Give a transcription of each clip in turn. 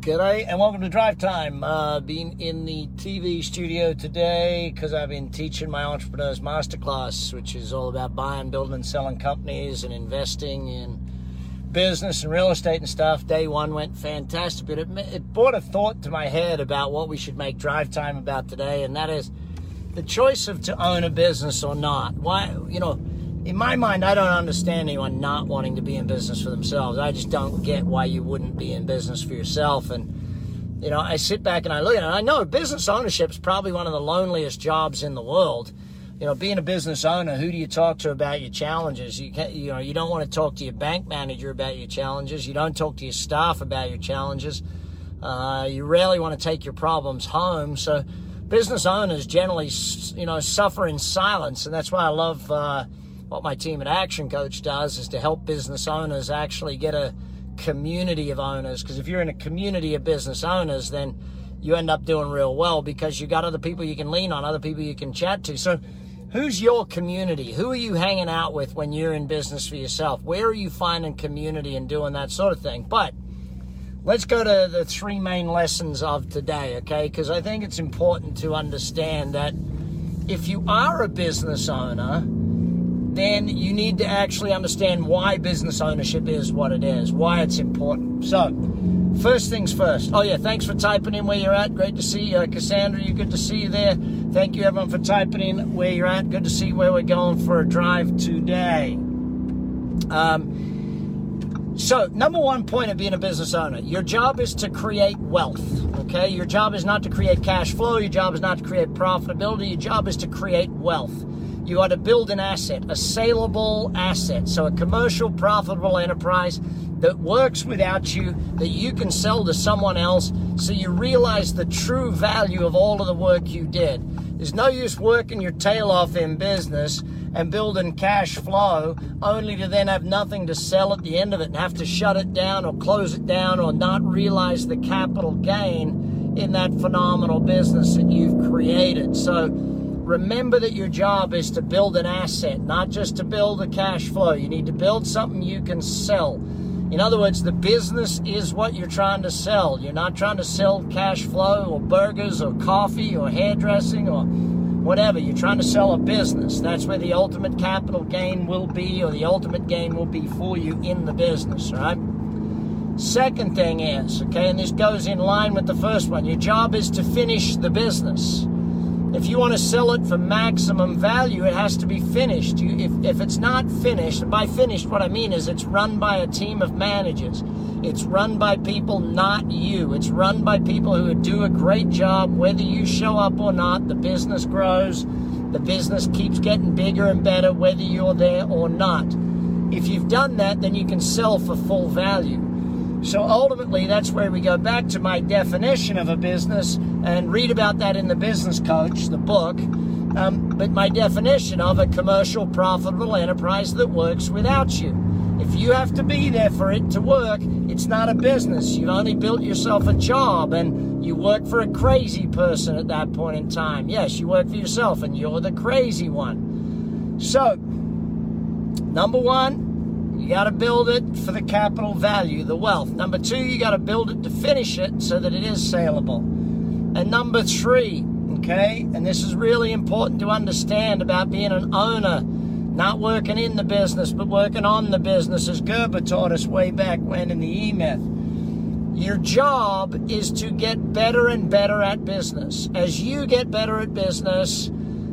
G'day and welcome to Drive Time. Being in the TV studio today because I've been teaching my Entrepreneurs Masterclass, which is all about buying, building, and selling companies and investing in business and real estate and stuff. Day one went fantastic, but it brought a thought to my head about what we should make Drive Time about today, and that is the choice of to own a business or not. Why, in my mind, I don't understand anyone not wanting to be in business for themselves. I just don't get why you wouldn't be in business for yourself. And, I sit back and I look at it, and I know business ownership is probably one of the loneliest jobs in the world. Being a business owner, who do you talk to about your challenges? You don't want to talk to your bank manager about your challenges. You don't talk to your staff about your challenges. You rarely want to take your problems home. So business owners generally, suffer in silence. And that's why I love what my team at Action Coach does, is to help business owners actually get a community of owners. Because if you're in a community of business owners, then you end up doing real well because you got other people you can lean on, other people you can chat to. So who's your community? Who are you hanging out with when you're in business for yourself? Where are you finding community and doing that sort of thing? But let's go to the three main lessons of today, okay? Because I think it's important to understand that if you are a business owner, then you need to actually understand why business ownership is what it is, why it's important. So, first things first. Oh yeah, thanks for typing in where you're at. Great to see you. Cassandra, good to see you there. Thank you everyone for typing in where you're at. Good to see where we're going for a drive today. So, number one point of being a business owner, your job is to create wealth, okay? Your job is not to create cash flow. Your job is not to create profitability. Your job is to create wealth. You are to build an asset, a saleable asset. So a commercial, profitable enterprise that works without you, that you can sell to someone else, so you realize the true value of all of the work you did. There's no use working your tail off in business and building cash flow only to then have nothing to sell at the end of it and have to shut it down or close it down or not realize the capital gain in that phenomenal business that you've created. So remember that your job is to build an asset, not just to build a cash flow. You need to build something you can sell. In other words, the business is what you're trying to sell. You're not trying to sell cash flow or burgers or coffee or hairdressing or whatever. You're trying to sell a business. That's where the ultimate capital gain will be, or the ultimate gain will be for you in the business, right? Second thing is, okay, and this goes in line with the first one, your job is to finish the business. If you want to sell it for maximum value, it has to be finished. If it's not finished, and by finished what I mean is it's run by a team of managers. It's run by people, not you. It's run by people who do a great job. Whether you show up or not, the business grows. The business keeps getting bigger and better whether you're there or not. If you've done that, then you can sell for full value. So ultimately, that's where we go back to my definition of a business, and read about that in The Business Coach, the book. But my definition of a commercial, profitable enterprise that works without you. If you have to be there for it to work, it's not a business. You've only built yourself a job, and you work for a crazy person at that point in time. Yes, you work for yourself, and you're the crazy one. So, number one, you got to build it for the capital value, the wealth. Number two, you got to build it to finish it so that it is saleable. And number three, okay, and this is really important to understand about being an owner, not working in the business, but working on the business, as Gerber taught us way back when in the E-Myth. Your job is to get better and better at business. As you get better at business,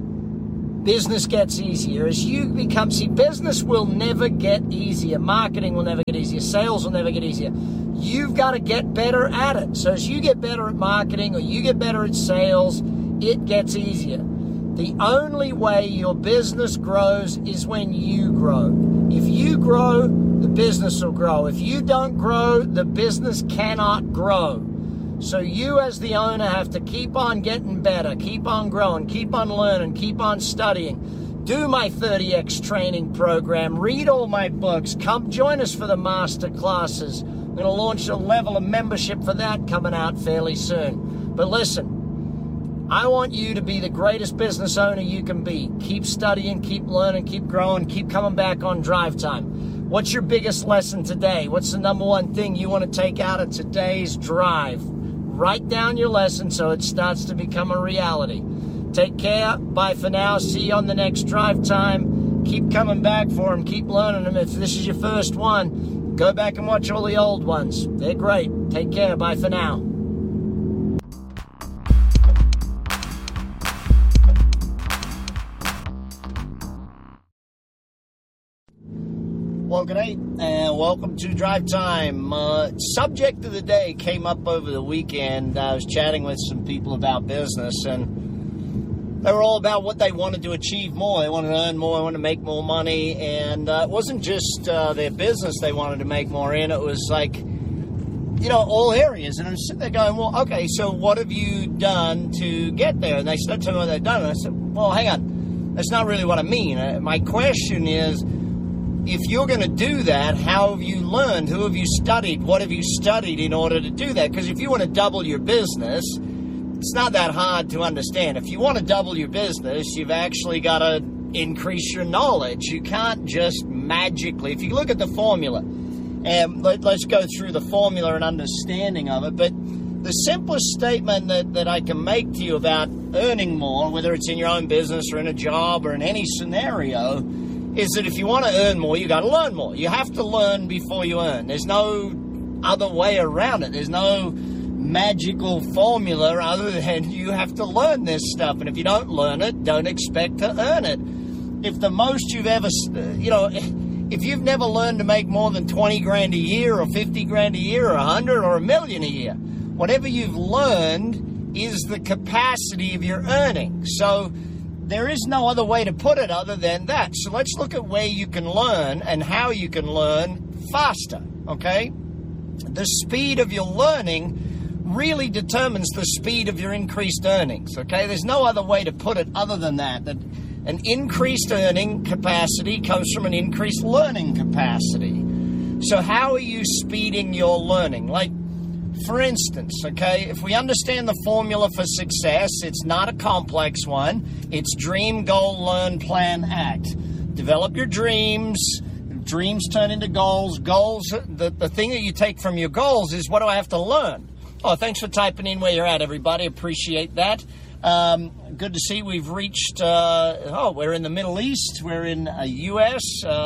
business gets easier. As you become, business will never get easier. Marketing will never get easier. Sales will never get easier. You've got to get better at it. So as you get better at marketing or you get better at sales, it gets easier. The only way your business grows is when you grow. If you grow, the business will grow. If you don't grow, the business cannot grow. So you as the owner have to keep on getting better, keep on growing, keep on learning, keep on studying. Do my 30X training program, read all my books, come join us for the master classes. I'm going to launch a level of membership for that coming out fairly soon. But listen, I want you to be the greatest business owner you can be. Keep studying, keep learning, keep growing, keep coming back on Drive Time. What's your biggest lesson today? What's the number one thing you want to take out of today's drive? Write down your lesson so it starts to become a reality. Take care. Bye for now. See you on the next drive time. Keep coming back for them. Keep learning them. If this is your first one, go back and watch all the old ones. They're great. Take care. Bye for now. Well, good day, and welcome to Drive Time. Subject of the day came up over the weekend. I was chatting with some people about business, and they were all about what they wanted to achieve more. They wanted to earn more, they wanted to make more money, and it wasn't just their business they wanted to make more in. It was like, all areas. And I'm sitting there going, well, okay, so what have you done to get there? And they started telling me what they've done, and I said, well, hang on, that's not really what I mean. My question is, if you're going to do that, how have you learned? Who have you studied? What have you studied in order to do that? Because if you want to double your business, it's not that hard to understand. If you want to double your business, you've actually got to increase your knowledge. You can't just magically, if you look at the formula, and let's go through the formula and understanding of it, but the simplest statement that I can make to you about earning more, whether it's in your own business or in a job or in any scenario, is that if you want to earn more, you got to learn more. You have to learn before you earn. There's no other way around it. There's no magical formula other than you have to learn this stuff. And if you don't learn it, don't expect to earn it. If the most you've ever, if you've never learned to make more than 20 grand a year or 50 grand a year or 100 or $1 million a year, whatever you've learned is the capacity of your earning. So there is no other way to put it other than that. So let's look at where you can learn and how you can learn faster, okay? The speed of your learning really determines the speed of your increased earnings, okay? There's no other way to put it other than that an increased earning capacity comes from an increased learning capacity. So how are you speeding your learning? Like, for instance, okay, if we understand the formula for success, it's not a complex one. It's dream, goal, learn, plan, act. Develop your dreams. Dreams turn into goals. Goals, the thing that you take from your goals is, what do I have to learn? Oh, thanks for typing in where you're at, everybody. Appreciate that. Good to see we've reached, we're in the Middle East. We're in the U.S.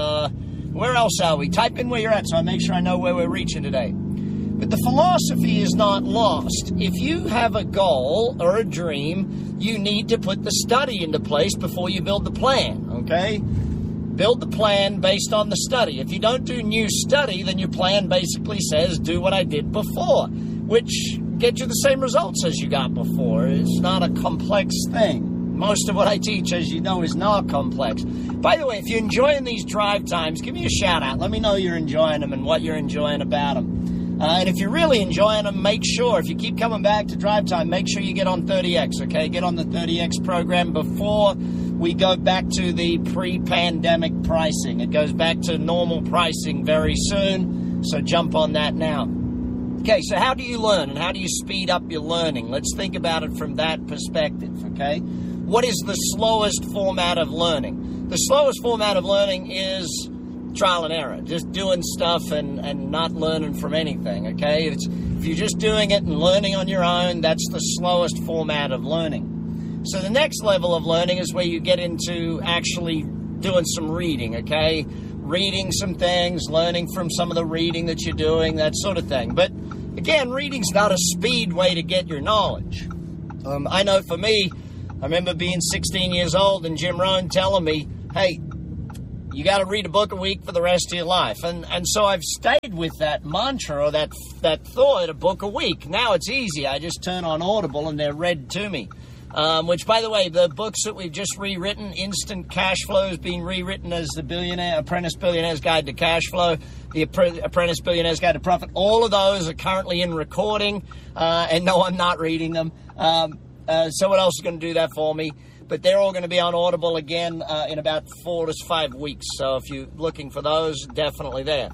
Where else are we? Type in where you're at so I make sure I know where we're reaching today. But the philosophy is not lost. If you have a goal or a dream, you need to put the study into place before you build the plan, okay? Build the plan based on the study. If you don't do new study, then your plan basically says, do what I did before, which gets you the same results as you got before. It's not a complex thing. Most of what I teach, as you know, is not complex. By the way, if you're enjoying these drive times, give me a shout out. Let me know you're enjoying them and what you're enjoying about them. And if you're really enjoying them, make sure, if you keep coming back to Drive Time, make sure you get on 30X, okay? Get on the 30X program before we go back to the pre-pandemic pricing. It goes back to normal pricing very soon, so jump on that now. Okay, so how do you learn and how do you speed up your learning? Let's think about it from that perspective, okay? What is the slowest format of learning? The slowest format of learning is trial and error, just doing stuff and not learning from anything, okay? If you're just doing it and learning on your own, that's the slowest format of learning. So the next level of learning is where you get into actually doing some reading, okay? Reading some things, learning from some of the reading that you're doing, that sort of thing. But again, reading's not a speed way to get your knowledge. I know for me, I remember being 16 years old and Jim Rohn telling me, hey, you got to read a book a week for the rest of your life. And so I've stayed with that mantra or that thought, a book a week. Now it's easy. I just turn on Audible and they're read to me. Which, by the way, the books that we've just rewritten, Instant Cash Flow is being rewritten as the Apprentice Billionaire's Guide to Cash Flow, the Apprentice Billionaire's Guide to Profit. All of those are currently in recording, and no, I'm not reading them. Someone else is going to do that for me. But they're all going to be on Audible again in about 4 to 5 weeks. So if you're looking for those, definitely there.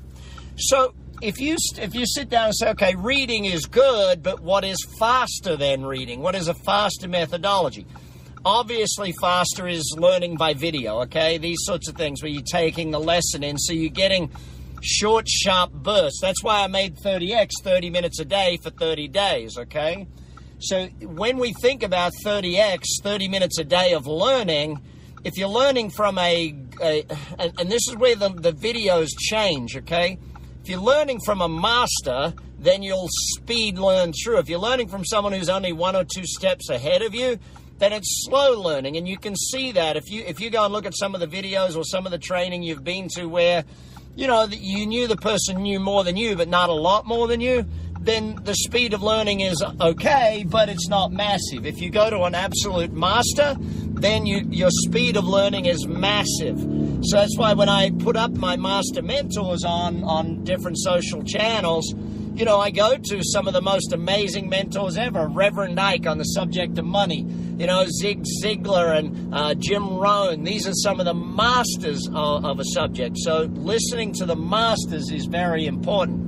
So if you sit down and say, okay, reading is good, but what is faster than reading? What is a faster methodology? Obviously, faster is learning by video, okay? These sorts of things where you're taking the lesson in. So you're getting short, sharp bursts. That's why I made 30X, 30 minutes a day for 30 days, okay? So when we think about 30X, 30 minutes a day of learning, if you're learning from and this is where the videos change, okay? If you're learning from a master, then you'll speed learn through. If you're learning from someone who's only 1 or 2 steps ahead of you, then it's slow learning, and you can see that if you go and look at some of the videos or some of the training you've been to where, you know, you knew the person knew more than you, but not a lot more than you, then the speed of learning is okay, but it's not massive. If you go to an absolute master, then your speed of learning is massive. So that's why when I put up my master mentors on different social channels, you know, I go to some of the most amazing mentors ever. Reverend Ike on the subject of money. You know, Zig Ziglar and Jim Rohn. These are some of the masters of a subject. So listening to the masters is very important.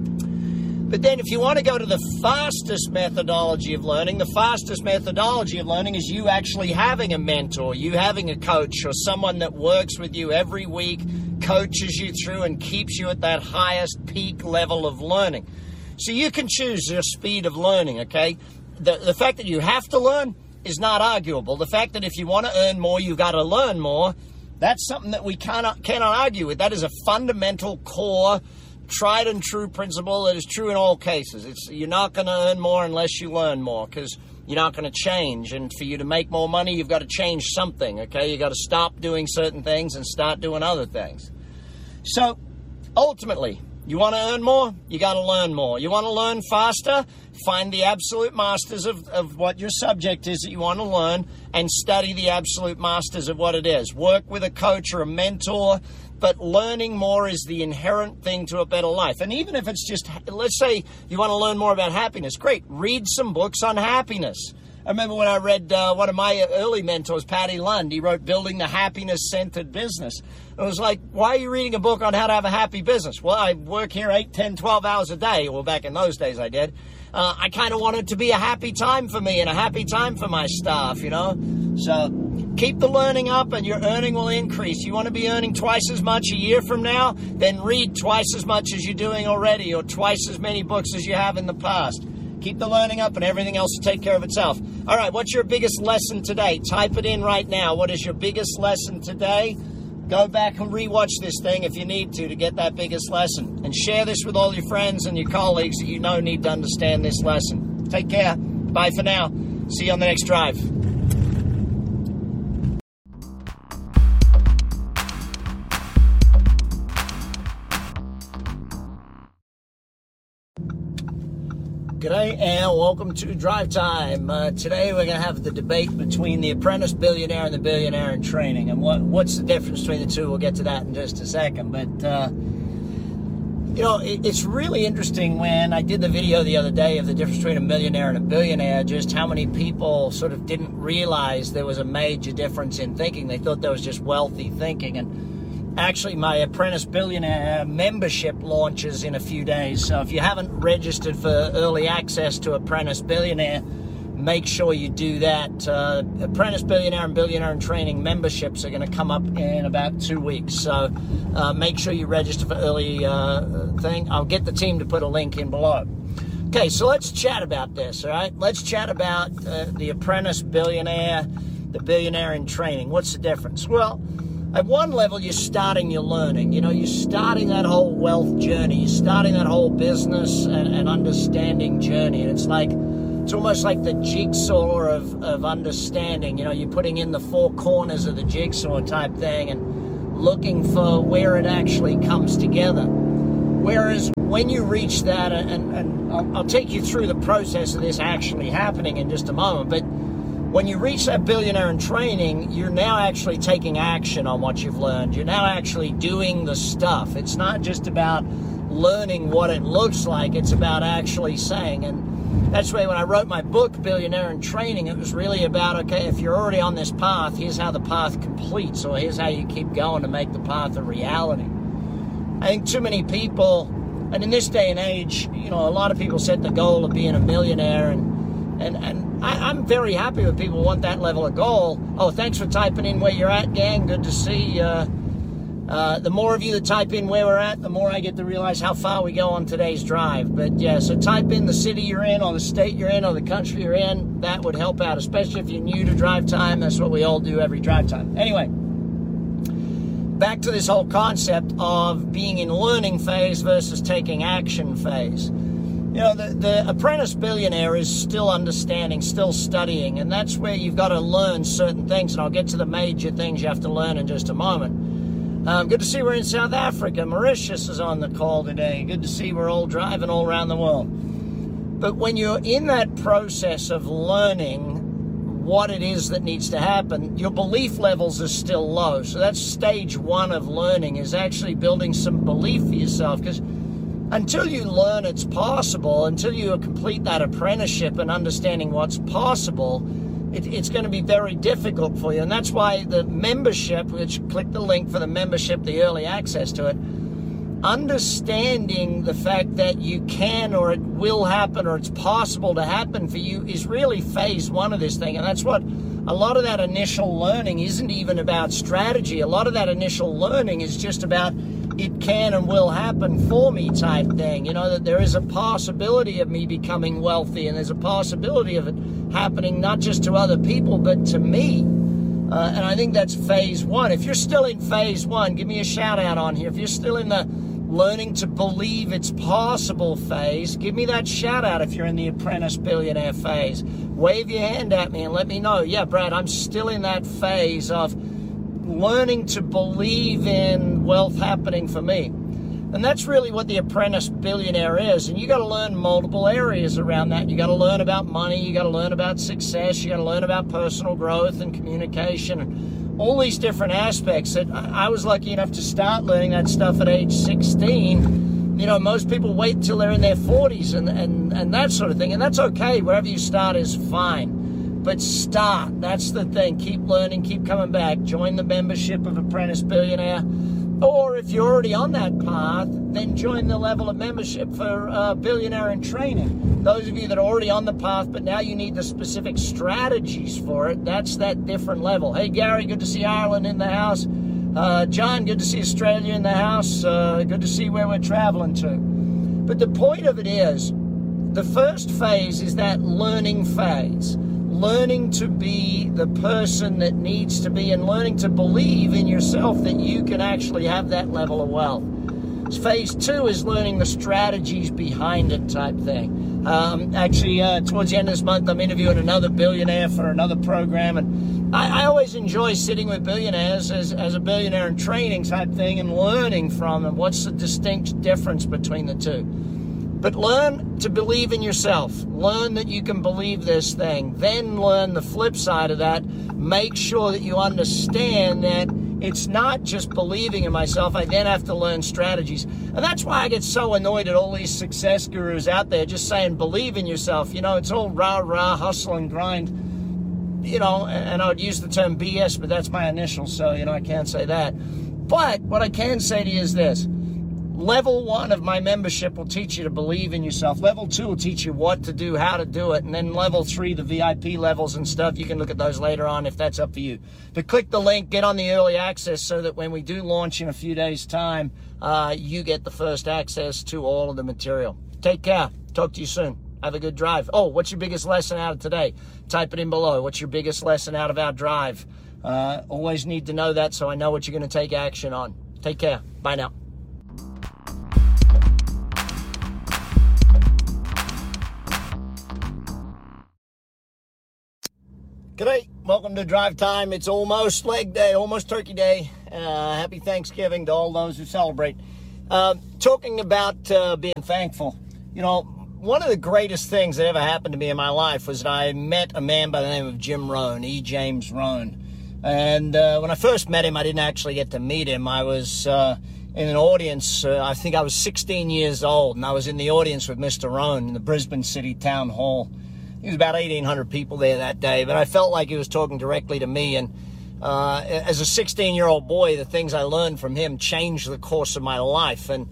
But then if you want to go to the fastest methodology of learning, the fastest methodology of learning is you actually having a mentor, you having a coach or someone that works with you every week, coaches you through and keeps you at that highest peak level of learning. So you can choose your speed of learning, okay? The fact that you have to learn is not arguable. The fact that if you want to earn more, you've got to learn more, that's something that we cannot argue with. That is a fundamental core tried and true principle that is true in all cases. You're not going to earn more unless you learn more, because you're not going to change. And for you to make more money, you've got to change something, okay? You've got to stop doing certain things and start doing other things. So ultimately, you want to earn more, you got to learn more. You want to learn faster, find the absolute masters of what your subject is that you want to learn and study the absolute masters of what it is. Work with a coach or a mentor. But learning more is the inherent thing to a better life. And even if it's just, let's say you want to learn more about happiness, great. Read some books on happiness. I remember when I read one of my early mentors, Patty Lund. He wrote Building the Happiness-Centered Business. I was like, why are you reading a book on how to have a happy business? Well, I work here 8, 10, 12 hours a day. Well, back in those days I did. I kind of wanted to be a happy time for me and a happy time for my staff, you know. So keep the learning up and your earning will increase. You want to be earning twice as much a year from now? Then read twice as much as you're doing already, or twice as many books as you have in the past. Keep the learning up and everything else will take care of itself. All right, what's your biggest lesson today? Type it in right now. What is your biggest lesson today? Go back and rewatch this thing if you need to get that biggest lesson. And share this with all your friends and your colleagues that you know need to understand this lesson. Take care. Bye for now. See you on the next drive. G'day and welcome to Drive Time. Today we're going to have the debate between the apprentice billionaire and the billionaire in training. And what's the difference between the two? We'll get to that in just a second. But, you know, it's really interesting when I did the video the other day of the difference between a millionaire and a billionaire, just how many people sort of didn't realize there was a major difference in thinking. They thought there was just wealthy thinking. And actually, my Apprentice Billionaire membership launches in a few days. So if you haven't registered for early access to Apprentice Billionaire, make sure you do that. Apprentice Billionaire and Billionaire in Training memberships are going to come up in about 2 weeks. So make sure you register for early thing. I'll get the team to put a link in below. Okay, so let's chat about this, all right? Let's chat about the Apprentice Billionaire, the Billionaire in Training. What's the difference? Well, at one level, you're starting your learning. You know, you're starting that whole wealth journey. You're starting that whole business and understanding journey. And it's almost like the jigsaw of understanding. You know, you're putting in the 4 corners of the jigsaw type thing and looking for where it actually comes together. Whereas when you reach that, and I'll take you through the process of this actually happening in just a moment, but when you reach that billionaire in training, you're now actually taking action on what you've learned. You're now actually doing the stuff. It's not just about learning what it looks like. It's about actually saying. And that's why when I wrote my book, Billionaire in Training, it was really about, okay, if you're already on this path, here's how the path completes, or here's how you keep going to make the path a reality. I think too many people, and in this day and age, you know, a lot of people set the goal of being a millionaire, and I'm very happy when people want that level of goal. Oh, thanks for typing in where you're at, gang. Good to see. The more of you that type in where we're at, the more I get to realize how far we go on today's drive. But yeah, so type in the city you're in, or the state you're in, or the country you're in. That would help out, especially if you're new to drive time. That's what we all do every drive time. Anyway, back to this whole concept of being in learning phase versus taking action phase. You know, the apprentice billionaire is still understanding, still studying, and that's where you've got to learn certain things, and I'll get to the major things you have to learn in just a moment. Good to see we're in South Africa. Mauritius is on the call today. Good to see we're all driving all around the world. But when you're in that process of learning what it is that needs to happen, your belief levels are still low. So that's stage one of learning, is actually building some belief for yourself. Because until you learn it's possible, until you complete that apprenticeship and understanding what's possible, it's going to be very difficult for you. And that's why the membership, which click the link for the membership, the early access to it, understanding the fact that you can, or it will happen, or it's possible to happen for you, is really phase one of this thing. And that's what a lot of that initial learning isn't even about strategy. A lot of that initial learning is just about it can and will happen for me type thing. You know, that there is a possibility of me becoming wealthy, and there's a possibility of it happening not just to other people, but to me. And I think that's phase one. If you're still in phase one, give me a shout out on here. If you're still in the learning to believe it's possible phase, give me that shout out. If you're in the apprentice billionaire phase, wave your hand at me and let me know. Yeah, Brad, I'm still in that phase of learning to believe in wealth happening for me. And that's really what the apprentice billionaire is. And you got to learn multiple areas around that. You got to learn about money. You got to learn about success. You got to learn about personal growth and communication and all these different aspects that I was lucky enough to start learning that stuff at age 16. You know, most people wait till they're in their 40s and that sort of thing. And that's okay. Wherever you start is fine. But start. That's the thing. Keep learning. Keep coming back. Join the membership of Apprentice Billionaire. Or if you're already on that path, then join the level of membership for Billionaire in Training. Those of you that are already on the path, but now you need the specific strategies for it, that's that different level. Hey, Gary, good to see Ireland in the house. John, good to see Australia in the house. Good to see where we're traveling to. But the point of it is, the first phase is that learning phase. Learning to be the person that needs to be, and learning to believe in yourself that you can actually have that level of wealth. Phase two is learning the strategies behind it type thing. Actually, towards the end of this month, I'm interviewing another billionaire for another program, and I always enjoy sitting with billionaires as a billionaire in training type thing and learning from them what's the distinct difference between the two. But learn to believe in yourself. Learn that you can believe this thing. Then learn the flip side of that. Make sure that you understand that it's not just believing in myself. I then have to learn strategies. And that's why I get so annoyed at all these success gurus out there just saying, believe in yourself. You know, it's all rah, hustle and grind. You know, and I would use the term BS, but that's my initials, so, you know, I can't say that. But what I can say to you is this. Level one of my membership will teach you to believe in yourself. Level two will teach you what to do, how to do it. And then level three, the VIP levels and stuff, you can look at those later on if that's up for you. But click the link, get on the early access so that when we do launch in a few days' time, you get the first access to all of the material. Take care. Talk to you soon. Have a good drive. Oh, what's your biggest lesson out of today? Type it in below. What's your biggest lesson out of our drive? Always need to know that so I know what you're going to take action on. Take care. Bye now. G'day, welcome to Drive Time. It's almost leg day, almost turkey day. Happy Thanksgiving to all those who celebrate. Talking about being thankful. You know, one of the greatest things that ever happened to me in my life was that I met a man by the name of Jim Rohn, E. James Rohn. And when I first met him, I didn't actually get to meet him. I was in an audience, I think I was 16 years old, and I was in the audience with Mr. Rohn in the Brisbane City Town Hall. There was about 1,800 people there that day, but I felt like he was talking directly to me. And as a 16-year-old boy, the things I learned from him changed the course of my life. And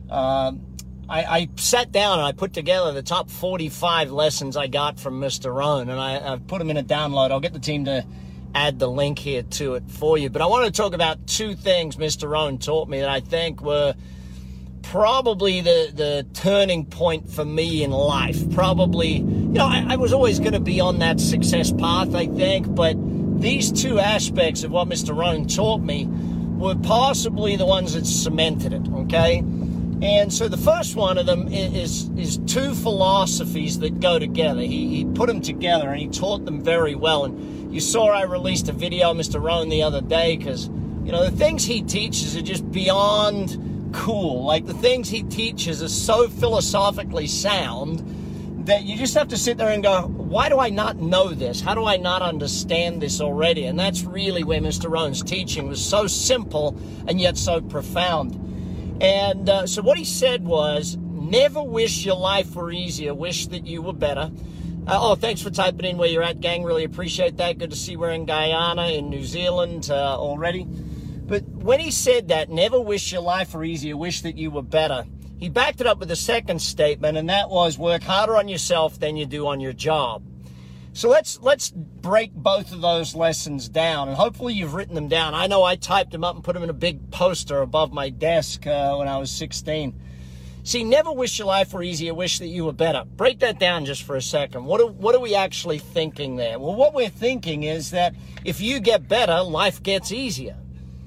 I sat down and I put together the top 45 lessons I got from Mr. Rohn, and I've put them in a download. I'll get the team to add the link here to it for you. But I want to talk about two things Mr. Rohn taught me that I think were probably the turning point for me in life. Probably, I was always going to be on that success path, I think, but these two aspects of what Mr. Rohn taught me were possibly the ones that cemented it, okay? And so the first one of them is two philosophies that go together. He put them together and he taught them very well. And you saw I released a video of Mr. Rohn the other day because, the things he teaches are just beyond cool. Like, the things he teaches are so philosophically sound that you just have to sit there and go, why do I not know this? How do I not understand this already? And that's really where Mr. Rohn's teaching was so simple and yet so profound. And so what he said was, never wish your life were easier, wish that you were better. Thanks for typing in where you're at, gang. Really appreciate that. Good to see we're in Guyana, in New Zealand already. But when he said that, never wish your life were easier, wish that you were better, he backed it up with a second statement, and that was, work harder on yourself than you do on your job. So let's break both of those lessons down, and hopefully you've written them down. I know I typed them up and put them in a big poster above my desk when I was 16. See, never wish your life were easier, wish that you were better. Break that down just for a second. What are we actually thinking there? Well, what we're thinking is that if you get better, life gets easier.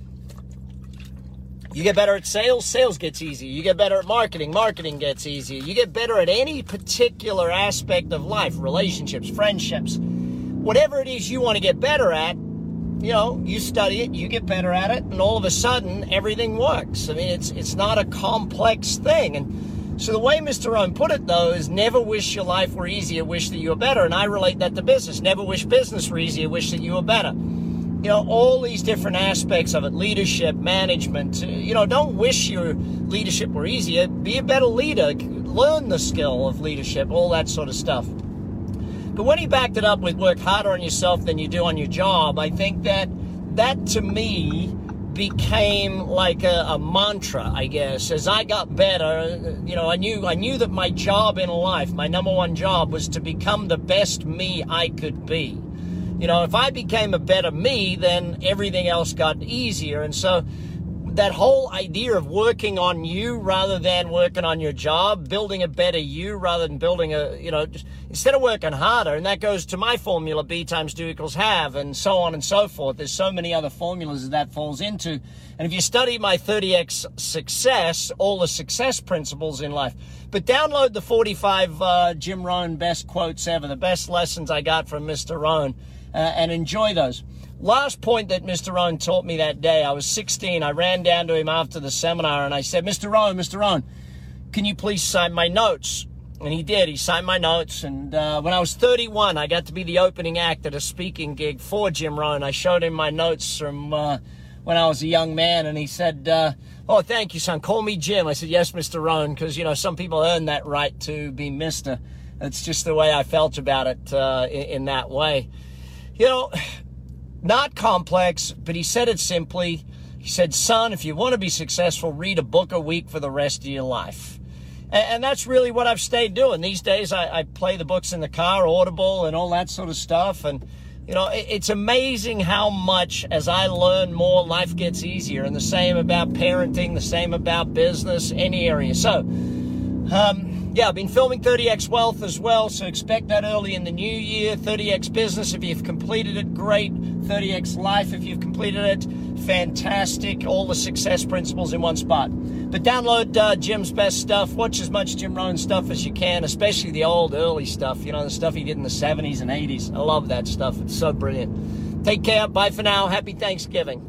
You get better at sales, sales gets easier. You get better at marketing, marketing gets easier. You get better at any particular aspect of life, relationships, friendships, whatever it is you want to get better at, you study it, you get better at it, and all of a sudden, everything works. I mean, it's not a complex thing. And so the way Mr. Rohn put it, though, is never wish your life were easier, wish that you were better. And I relate that to business. Never wish business were easier, wish that you were better. All these different aspects of it, leadership, management, don't wish your leadership were easier. Be a better leader. Learn the skill of leadership, all that sort of stuff. But when he backed it up with work harder on yourself than you do on your job, I think that to me became like a mantra, I guess. As I got better, I knew that my job in life, my number one job, was to become the best me I could be. If I became a better me, then everything else got easier. And so that whole idea of working on you rather than working on your job, building a better you rather than building instead of working harder, and that goes to my formula, B times do equals have, and so on and so forth. There's so many other formulas that falls into. And if you study my 30X success, all the success principles in life, but download the 45 Jim Rohn best quotes ever, the best lessons I got from Mr. Rohn, and enjoy those. Last point that Mr. Rohn taught me that day, I was 16. I ran down to him after the seminar and I said, Mr. Rohn, can you please sign my notes? And he did. He signed my notes. And when I was 31, I got to be the opening act at a speaking gig for Jim Rohn. I showed him my notes from when I was a young man, and he said, oh, thank you, son. Call me Jim. I said, yes, Mr. Rohn, because, some people earn that right to be Mr. It's just the way I felt about it in that way. Not complex, but he said it simply. He said, son, if you want to be successful, read a book a week for the rest of your life. And that's really what I've stayed doing. These days, I play the books in the car, Audible, and all that sort of stuff. And, it's amazing how much, as I learn more, life gets easier. And the same about parenting, the same about business, any area. So, I've been filming 30X Wealth as well, so expect that early in the new year. 30X Business, if you've completed it, great. 30X Life, if you've completed it, fantastic. All the success principles in one spot. But download Jim's best stuff. Watch as much Jim Rohn stuff as you can, especially the old, early stuff. The stuff he did in the 70s and 80s. I love that stuff. It's so brilliant. Take care. Bye for now. Happy Thanksgiving.